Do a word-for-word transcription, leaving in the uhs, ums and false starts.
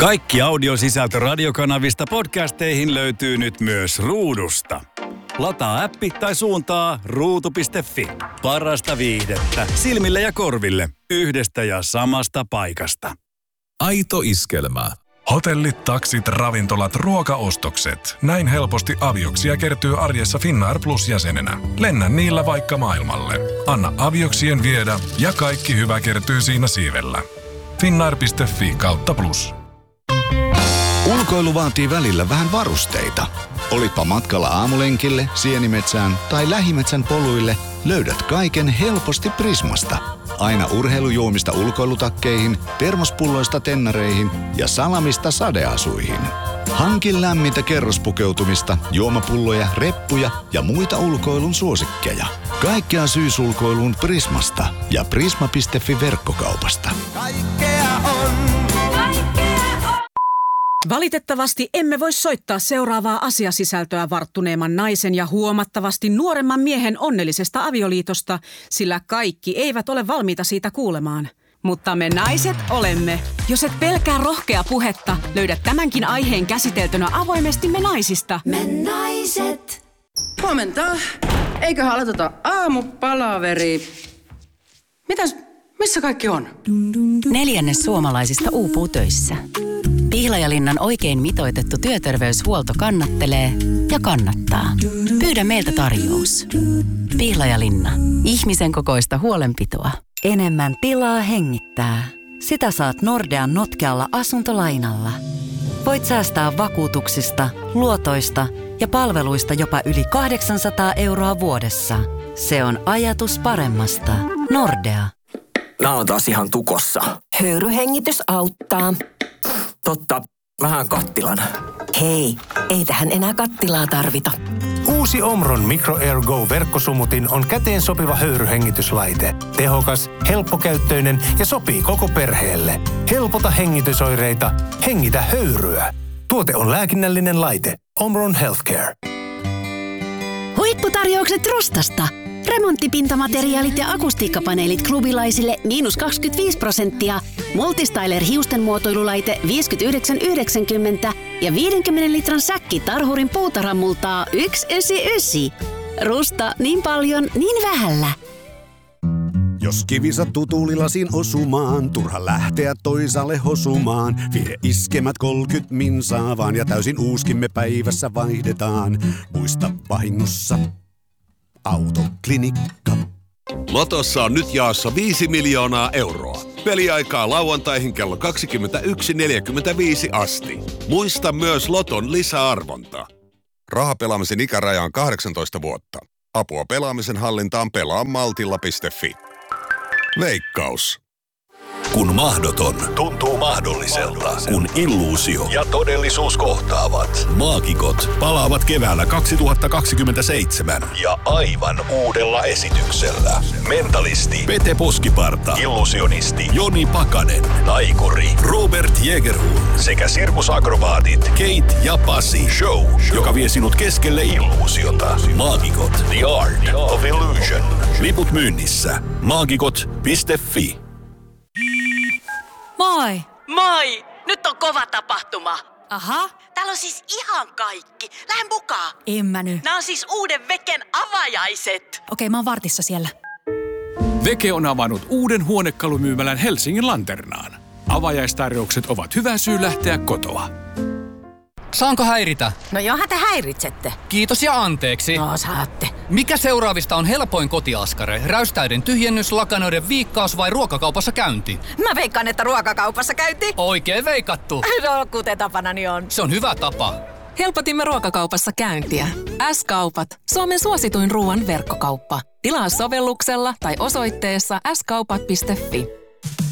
Kaikki audiosisältö radiokanavista podcasteihin löytyy nyt myös Ruudusta. Lataa appi tai suuntaa ruutu piste fi. Parasta viihdettä silmille ja korville yhdestä ja samasta paikasta. Aito iskelmä. Hotellit, taksit, ravintolat, ruokaostokset. Näin helposti avioksia kertyy arjessa Finnair Plus-jäsenenä. Lennä niillä vaikka maailmalle. Anna avioksien viedä ja kaikki hyvä kertyy siinä siivellä. Finnair piste fi kautta plus. Ulkoilu vaatii välillä vähän varusteita. Olipa matkalla aamulenkille, sienimetsään tai lähimetsän poluille, löydät kaiken helposti Prismasta. Aina urheilujuomista ulkoilutakkeihin, termospulloista tennareihin ja salamista sadeasuihin. Hankin lämmintä kerrospukeutumista, juomapulloja, reppuja ja muita ulkoilun suosikkeja. Kaikkea syysulkoiluun Prismasta ja prisma piste fi verkkokaupasta. Kaikkea on. Valitettavasti emme voi soittaa seuraavaa asiasisältöä varttuneemman naisen ja huomattavasti nuoremman miehen onnellisesta avioliitosta, sillä kaikki eivät ole valmiita siitä kuulemaan. Mutta me naiset olemme. Jos et pelkää rohkea puhetta, löydät tämänkin aiheen käsiteltynä avoimesti Me naisista. Me naiset. Huomenta. Eiköhän aloiteta aamupalaveri. Mitäs, missä kaikki on? Neljännes suomalaisista uupuu töissä. Pihlajalinnan oikein mitoitettu työterveyshuolto kannattelee ja kannattaa. Pyydä meiltä tarjous. Pihlajalinna. Ihmisen kokoista huolenpitoa. Enemmän tilaa hengittää. Sitä saat Nordean notkealla asuntolainalla. Voit säästää vakuutuksista, luotoista ja palveluista jopa yli kahdeksansataa euroa vuodessa. Se on ajatus paremmasta. Nordea. Nää on taas ihan tukossa. Höyryhengitys auttaa. Totta, vähän kattilan. Hei, ei tähän enää kattilaa tarvita. Uusi Omron Micro Air Go -verkkosumutin on käteen sopiva höyryhengityslaite. Tehokas, helppokäyttöinen ja sopii koko perheelle. Helpota hengitysoireita, hengitä höyryä. Tuote on lääkinnällinen laite. Omron Healthcare. Huipputarjoukset Rostasta. Remonttipintamateriaalit ja akustiikkapaneelit klubilaisille miinus kaksikymmentäviisi prosenttia. Multistyler hiustenmuotoilulaite viisikymmentäyhdeksän yhdeksänkymmentä ja viidenkymmenen litran säkki Tarhurin puutarhamultaa yksi yhdeksänkymmentäyhdeksän. Rusta niin paljon, niin vähällä. Jos kivi sattuu tuulilasiin osumaan, turha lähteä toisaalle hosumaan. Vie iskemät kolmekymmentä minsaa vaan ja täysin uuskimme päivässä vaihdetaan. Muista vahingossa Autoklinikka. Lotossa on nyt jaossa viisi miljoonaa euroa. Peliaikaa lauantaihin kello kaksikymmentäyksi neljäkymmentäviisi asti. Muista myös Loton lisäarvonta. Rahapelaamisen ikäraja on kahdeksantoista vuotta. Apua pelaamisen hallintaan pelaa maltilla piste fi. Veikkaus. Kun mahdoton tuntuu mahdolliselta, kun illuusio ja todellisuus kohtaavat. Maagikot palaavat keväällä kaksituhattakaksikymmentäseitsemän ja aivan uudella esityksellä. Mentalisti Pete Poskiparta, illusionisti Joni Pakanen, taikuri Robert Jägerhul sekä sirkusakrobaatit Kate ja Pasi. Show, joka vie sinut keskelle illuusiota. Maagikot, The Art of Illusion. Liput myynnissä. maagikot piste fi. Moi! Moi! Nyt on kova tapahtuma. Aha. Täällä on siis ihan kaikki. Lähden mukaan. En mä nyt. Nämä on siis uuden Veken avajaiset. Okei, mä oon vartissa siellä. Veke on avannut uuden huonekalumyymälän Helsingin Lanternaan. Avajaistarjoukset ovat hyvä syy lähteä kotoa. Saanko häiritä? No johan te häiritsette. Kiitos ja anteeksi. No saatte. Mikä seuraavista on helpoin kotiaskare? Räystäiden tyhjennys, lakanoiden viikkaus vai ruokakaupassa käynti? Mä veikkaan, että ruokakaupassa käynti. Oikein veikattu. No kuten tapanani on. Se on hyvä tapa. Helpotimme ruokakaupassa käyntiä. S-kaupat. Suomen suosituin ruoan verkkokauppa. Tilaa sovelluksella tai osoitteessa s kaupat piste fi.